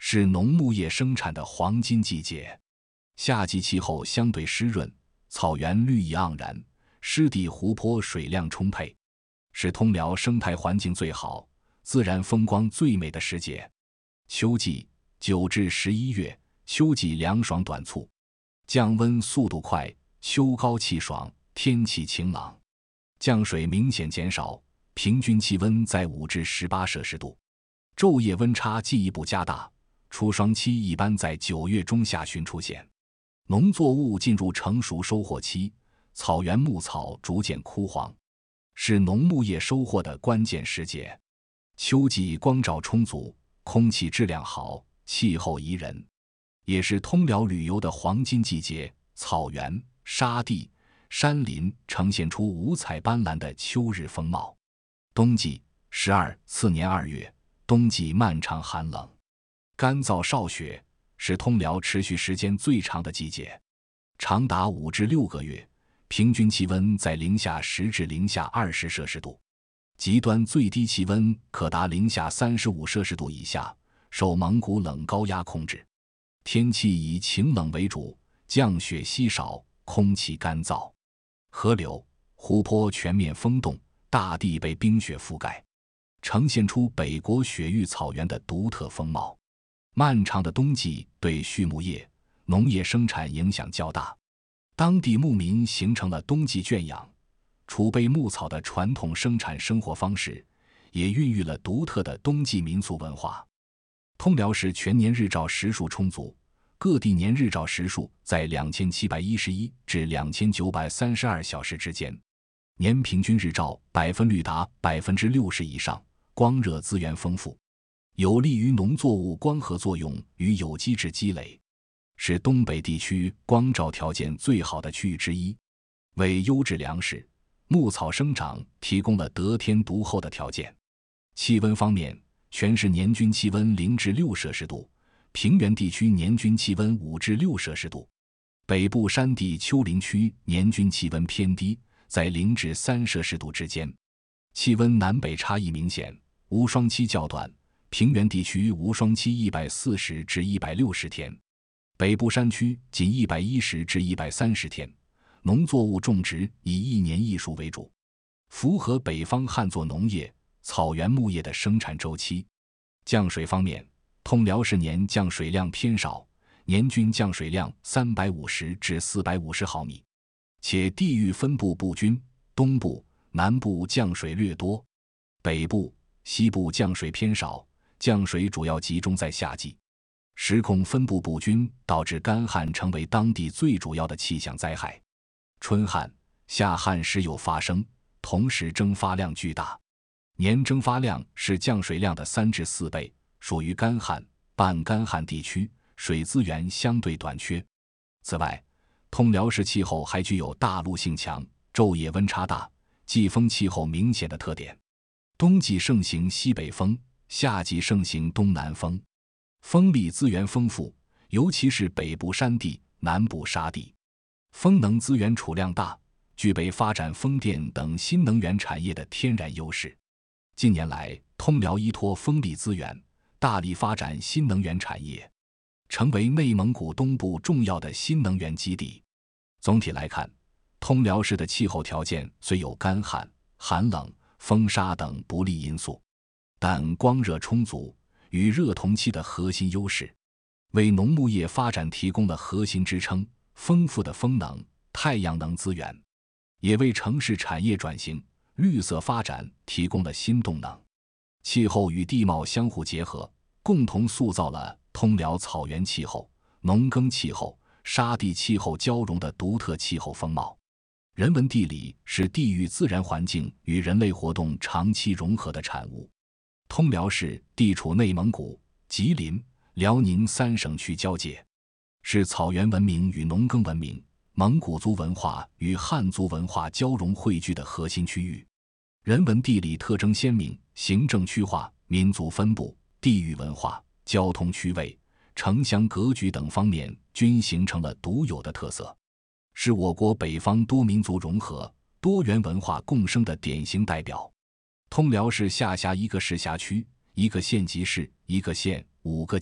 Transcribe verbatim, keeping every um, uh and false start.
是农牧业生产的黄金季节。夏季气候相对湿润，草原绿意盎然，湿地湖泊水量充沛，是通辽生态环境最好、自然风光最美的时节。秋季九至十一月，秋季凉爽短促，降温速度快，秋高气爽，天气晴朗，降水明显减少，平均气温在五至十八摄氏度，昼夜温差进一步加大。初霜期一般在九月中下旬出现，农作物进入成熟收获期，草原牧草逐渐枯黄，是农牧业收获的关键时节。秋季光照充足，空气质量好，气候宜人，也是通辽旅游的黄金季节。草原、沙地、山林呈现出五彩斑斓的秋日风貌。冬季十二次年二月，冬季漫长寒冷，干燥少雪，是通辽持续时间最长的季节，长达五至六个月，平均气温在零下十至零下二十摄氏度，极端最低气温可达零下三十五摄氏度以下，受蒙古冷高压控制。天气以晴冷为主，降雪稀少，空气干燥，河流、湖泊全面封冻，大地被冰雪覆盖，呈现出北国雪域草原的独特风貌。漫长的冬季对畜牧业、农业生产影响较大，当地牧民形成了冬季圈养、储备牧草的传统生产生活方式，也孕育了独特的冬季民俗文化。通辽市全年日照时数充足，各地年日照时数在两千七百一十一至两千九百三十二小时之间，年平均日照百分率达百分之六十以上，光热资源丰富，有利于农作物光合作用与有机质积累，是东北地区光照条件最好的区域之一，为优质粮食、牧草生长提供了得天独厚的条件。气温方面，全市年均气温零至六摄氏度，平原地区年均气温五至六摄氏度，北部山地丘陵区年均气温偏低，在零至三摄氏度之间，气温南北差异明显，无霜期较短，平原地区无霜期一百四十至一百六十天，北部山区仅一百一十至一百三十天。农作物种植以一年一熟为主，符合北方旱作农业、草原牧业的生产周期。降水方面，通辽市年降水量偏少，年均降水量三百五十至四百五十毫米，且地域分布不均，东部、南部降水略多，北部、西部降水偏少，降水主要集中在夏季。时空分布不均，导致干旱成为当地最主要的气象灾害。春旱、夏旱时有发生，同时蒸发量巨大，年蒸发量是降水量的三至四倍，属于干旱、半干旱地区，水资源相对短缺。此外，通辽市气候还具有大陆性强、昼夜温差大、季风气候明显的特点。冬季盛行西北风，夏季盛行东南风，风力资源丰富，尤其是北部山地、南部沙地，风能资源储量大，具备发展风电等新能源产业的天然优势。近年来，通辽依托风力资源，大力发展新能源产业，成为内蒙古东部重要的新能源基地。总体来看，通辽市的气候条件虽有干旱、寒冷、风沙等不利因素，但光热充足，与热同期的核心优势，为农牧业发展提供了核心支撑。丰富的风能、太阳能资源，也为城市产业转型、绿色发展提供了新动能。气候与地貌相互结合，共同塑造了通辽草原气候、农耕气候、沙地气候交融的独特气候风貌。人文地理是地域自然环境与人类活动长期融合的产物。通辽市地处内蒙古、吉林、辽宁三省区交界，是草原文明与农耕文明、蒙古族文化与汉族文化交融汇聚的核心区域。人文地理特征鲜明，行政区划、民族分布、地域文化、交通区位、城乡格局等方面均形成了独有的特色，是我国北方多民族融合、多元文化共生的典型代表。通辽市下辖一个市辖区、一个县级市、一个县、五个